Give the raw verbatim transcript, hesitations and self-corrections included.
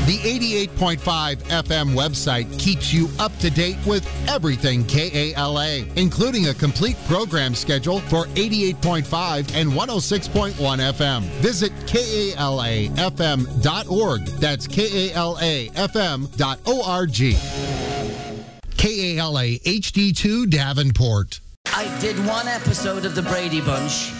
The eighty-eight point five F M website keeps you up to date with everything K A L A, including a complete program schedule for eighty-eight point five and one oh six point one F M. Visit K A L A F M dot org. That's K A L A F M dot org. K A L A H D two Davenport. I did one episode of The Brady Bunch.